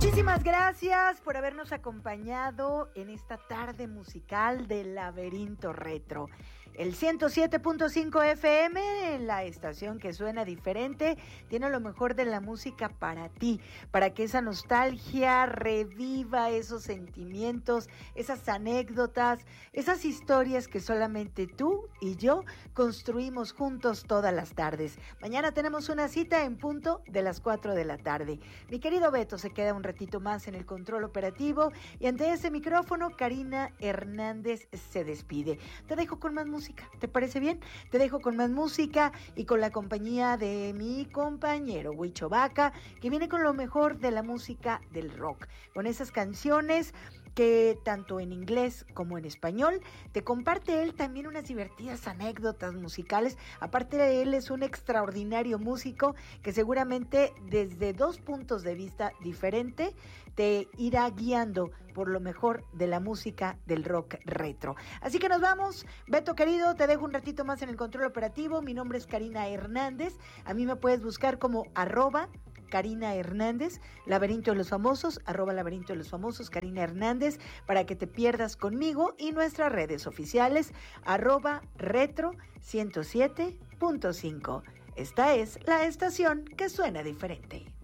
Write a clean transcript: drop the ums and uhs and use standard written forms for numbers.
Muchísimas gracias por habernos acompañado en esta tarde musical del Laberinto Retro. El 107.5 FM, la estación que suena diferente, tiene lo mejor de la música para ti, para que esa nostalgia reviva esos sentimientos, esas anécdotas, esas historias que solamente tú y yo construimos juntos todas las tardes. Mañana tenemos una cita en punto de las 4 de la tarde. Mi querido Beto se queda un ratito más en el control operativo y ante ese micrófono Karina Hernández se despide. Te dejo con más música, ¿te parece bien? Te dejo con más música y con la compañía de mi compañero Huicho Vaca, que viene con lo mejor de la música del rock, con esas canciones que tanto en inglés como en español te comparte él también unas divertidas anécdotas musicales. Aparte de él, es un extraordinario músico que seguramente desde dos puntos de vista diferentes te irá guiando por lo mejor de la música del rock retro. Así que nos vamos. Beto querido, te dejo un ratito más en el control operativo. Mi nombre es Karina Hernández. A mí me puedes buscar como @Karina Hernández, Laberinto de los Famosos, @Laberinto de los Famosos, Karina Hernández, para que te pierdas conmigo, y nuestras redes oficiales, @Retro 107.5. Esta es la estación que suena diferente.